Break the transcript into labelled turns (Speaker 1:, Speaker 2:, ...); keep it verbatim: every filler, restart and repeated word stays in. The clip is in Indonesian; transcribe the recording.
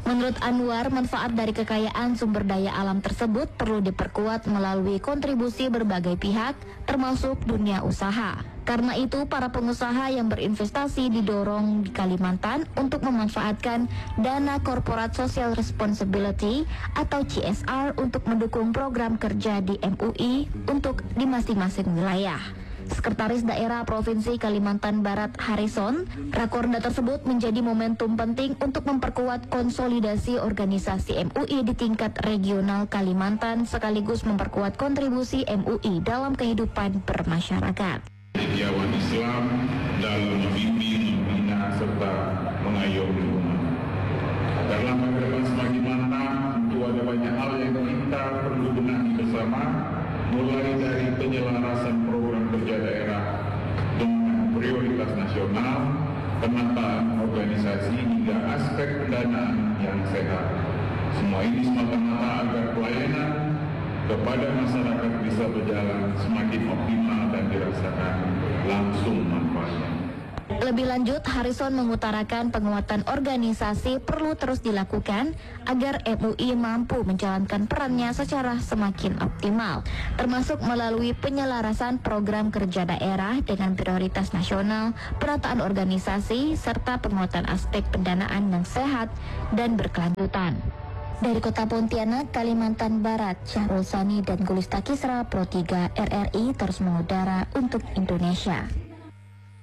Speaker 1: Menurut Anwar, manfaat dari kekayaan sumber daya alam tersebut perlu diperkuat melalui kontribusi berbagai pihak, termasuk dunia usaha. Karena itu, para pengusaha yang berinvestasi didorong di Kalimantan untuk memanfaatkan dana Corporate Social Responsibility atau C S R untuk mendukung program kerja di M U I untuk di masing-masing wilayah. Sekretaris Daerah Provinsi Kalimantan Barat Harrison, rakorda tersebut menjadi momentum penting untuk memperkuat konsolidasi organisasi M U I di tingkat regional Kalimantan sekaligus memperkuat kontribusi M U I dalam kehidupan bermasyarakat.
Speaker 2: Setiawan Islam dalam membimbing, membina, serta mengayomi umat. Agar langkah ke depan semakin mantap, tentu ada banyak hal yang kita perlu benahi bersama, mulai dari penyelarasan program kerja daerah dengan prioritas nasional, penataan organisasi hingga aspek pendanaan yang sehat. Semua ini semata-mata agar pelayanan kepada masyarakat bisa berjalan semakin optimal dan dirasakan langsung manfaatnya.
Speaker 1: Lebih lanjut, Harrison mengutarakan penguatan organisasi perlu terus dilakukan agar M U I mampu menjalankan perannya secara semakin optimal, termasuk melalui penyelarasan program kerja daerah dengan prioritas nasional, penataan organisasi, serta penguatan aspek pendanaan yang sehat dan berkelanjutan. Dari Kota Pontianak, Kalimantan Barat, Syahrul Sani dan Gulista Kisra, Pro tiga R R I terus mengudara untuk Indonesia.